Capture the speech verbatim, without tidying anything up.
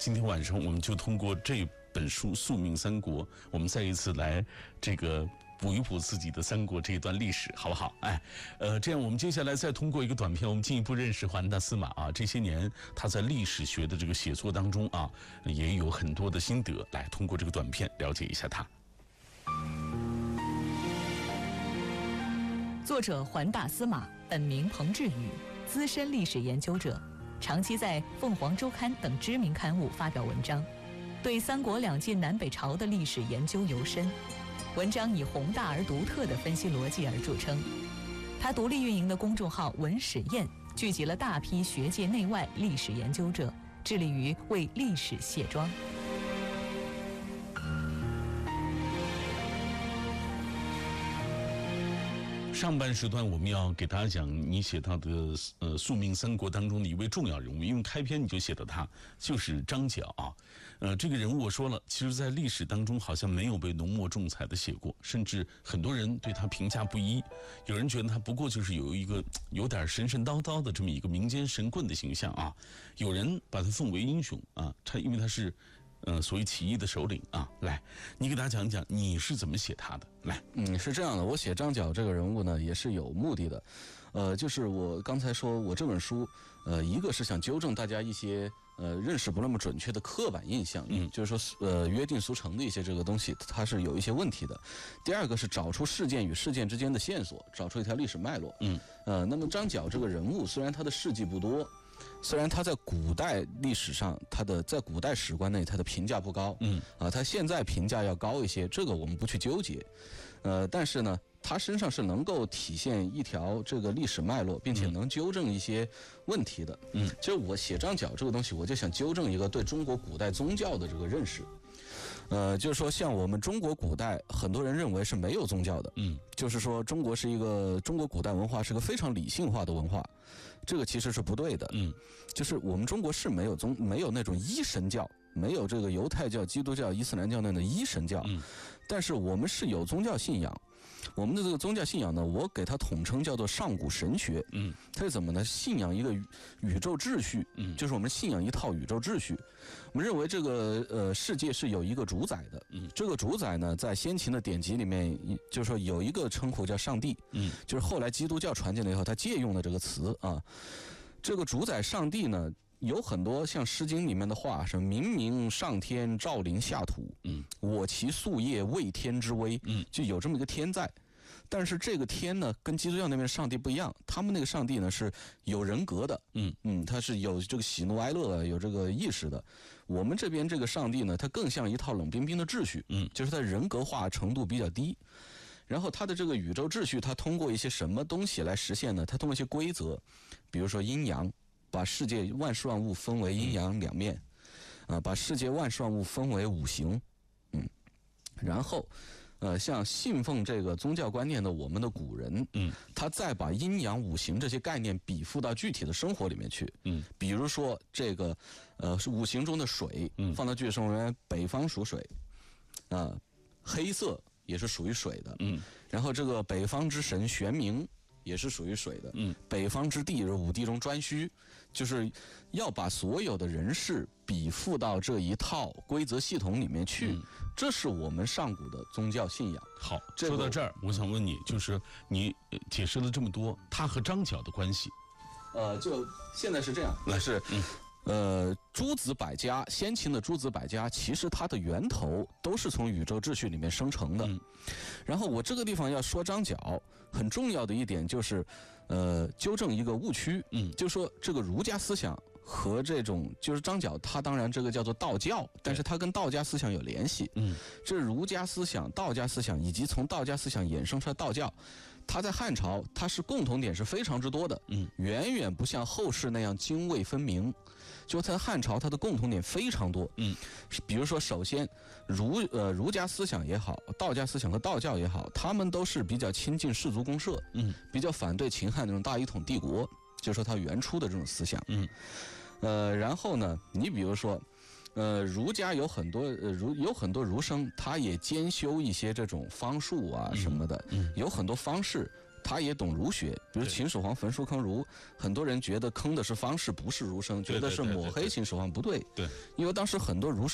今天晚上我们就通过这本书《宿命三国》，我们再一次来这个补一补自己的三国这一段历史，好不好？哎，呃，这样我们接下来再通过一个短片，我们进一步认识环大司马啊。这些年他在历史学的这个写作当中啊，也有很多的心得，来通过这个短片了解一下他。 作者环大司马，本名彭志宇，资深历史研究者，长期在《凤凰周刊》等知名刊物发表文章，对三国两晋南北朝的历史研究尤深。文章以宏大而独特的分析逻辑而著称。他独立运营的公众号“文史验”聚集了大批学界内外历史研究者，致力于为历史卸妆。 上半时段我们要给大家讲你写到的呃《宿命三国》当中的一位重要人物，因为开篇你就写到他，就是张角啊。呃，这个人物我说了，其实在历史当中好像没有被浓墨重彩的写过，甚至很多人对他评价不一。有人觉得他不过就是有一个有点神神叨叨的这么一个民间神棍的形象啊，有人把他奉为英雄啊，他因为他是呃，所谓起义的首领啊，来，你给大家讲一讲你是怎么写他的？来， 嗯，是这样的，我写张角这个人物呢，也是有目的的，呃，就是我刚才说我这本书，呃，一个是想纠正大家一些呃认识不那么准确的刻板印象，嗯，就是说呃约定俗成的一些这个东西，它是有一些问题的。第二个是找出事件与事件之间的线索，找出一条历史脉络，嗯，呃，那么张角这个人物虽然他的事迹不多。虽然他在古代历史上，他的在古代史观内他的评价不高，嗯啊，他现在评价要高一些，这个我们不去纠结，呃，但是呢，他身上是能够体现一条这个历史脉络，并且能纠正一些问题的，嗯，其实我写张角这个东西，我就想纠正一个对中国古代宗教的这个认识。呃，就是说，像我们中国古代，很多人认为是没有宗教的，嗯，就是说，中国是一个中国古代文化是个非常理性化的文化，这个其实是不对的，嗯，就是我们中国是没有宗没有那种一神教，没有这个犹太教、基督教、伊斯兰教那样的一神教，嗯，但是我们是有宗教信仰。我们的这个宗教信仰呢，我给它统称叫做上古神学。嗯，它是怎么呢？信仰一个宇宙秩序，嗯，就是我们信仰一套宇宙秩序。我们认为这个呃世界是有一个主宰的，嗯，这个主宰呢，在先秦的典籍里面，就是说有一个称呼叫上帝，嗯，就是后来基督教传进来以后，他借用的这个词啊。这个主宰上帝呢，有很多像《诗经》里面的话，是明明上天，照临下土，嗯，我其夙夜，畏天之威，嗯，就有这么一个天在。但是这个天呢，跟基督教那边的上帝不一样，他们那个上帝呢是有人格的，嗯嗯，他是有这个喜怒哀乐，有这个意识的。我们这边这个上帝呢，他更像一套冷冰冰的秩序，嗯，就是他人格化程度比较低。然后他的这个宇宙秩序，他通过一些什么东西来实现呢？他通过一些规则，比如说阴阳，把世界万事万物分为阴阳两面，啊，把世界万事万物分为五行，嗯，然后。呃，像信奉这个宗教观念的我们的古人，嗯，他再把阴阳五行这些概念比附到具体的生活里面去，嗯，比如说这个，呃，是五行中的水，嗯，放到具体生活里面，北方属水，啊、呃，黑色也是属于水的，嗯，然后这个北方之神玄冥也是属于水的，嗯，北方之地是五帝中颛顼，就是要把所有的人事比附到这一套规则系统里面去。嗯，这是我们上古的宗教信仰。 好，说到这儿，我想问你，就是你解释了这么多，他和张角的关系， 呃，就现在是这样，那是，嗯，呃，诸子百家，先秦的诸子百家，其实它的源头都是从宇宙秩序里面生成的。嗯，然后我这个地方要说张角，很重要的一点就是，呃，纠正一个误区，嗯，就说这个儒家思想。和这种就是张角，他当然这个叫做道教，但是他跟道家思想有联系。嗯，这儒家思想、道家思想以及从道家思想衍生出来道教，它在汉朝它是共同点是非常之多的。嗯，远远不像后世那样泾渭分明。就在汉朝，它的共同点非常多。嗯，比如说，首先儒呃儒家思想也好，道家思想和道教也好，他们都是比较亲近氏族公社，嗯，比较反对秦汉那种大一统帝国。就是说他原初的这种思想，嗯，呃，然后呢，你比如说，呃，儒家有很多呃儒有很多儒生，他也兼修一些这种方术啊什么的，嗯，有很多方式他也懂儒学，比如秦始皇焚书坑儒，很多人觉得坑的是方士，不是儒生，觉得是抹黑秦始皇，不对。 对， 因为当时很多儒生